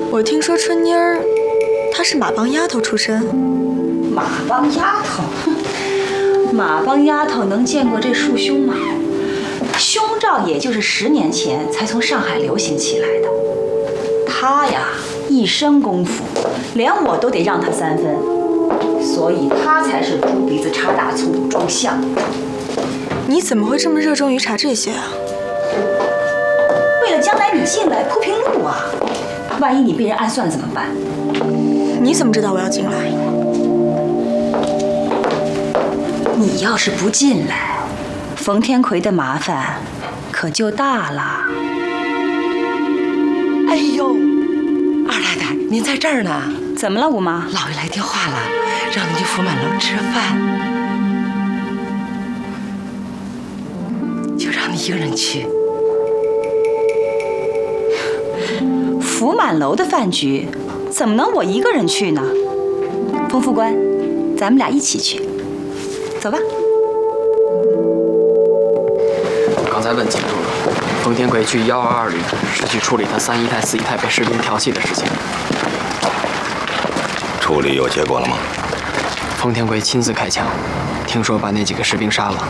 我听说春妮儿，她是马帮丫头出身。 马帮丫头，马帮丫头能见过这束胸吗？胸罩也就是10年前才从上海流行起来的。她呀，一身功夫，连我都得让她3分，所以她才是猪鼻子插大葱装相。 你怎么会这么热衷于查这些啊？ 为了将来你进来铺平路啊！万一你被人暗算怎么办？ 你怎么知道我要进来？ 你要是不进来，冯天魁的麻烦可就大了。 哎呦，二太太，您在这儿呢？ 怎么了，吴妈？ 老爷来电话了，让您去福满楼吃饭，就让你一个人去。 福满楼的饭局，怎么能我一个人去呢？冯副官，咱们俩一起去。走吧。 刚才问清楚了，冯天魁去122旅是去处理他3姨太、4姨太被士兵调戏的事情。 处理有结果了吗？ 冯天魁亲自开枪，听说把那几个士兵杀了。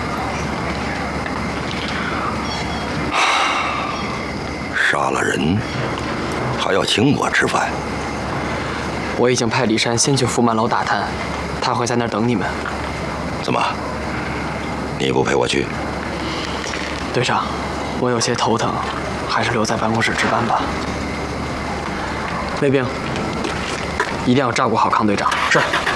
杀了人，还要请我吃饭？ 我已经派李山先去福满楼打探，他会在那儿等你们。 怎么？你不陪我去？ 队长，我有些头疼，还是留在办公室值班吧。卫兵，一定要照顾好康队长。 是。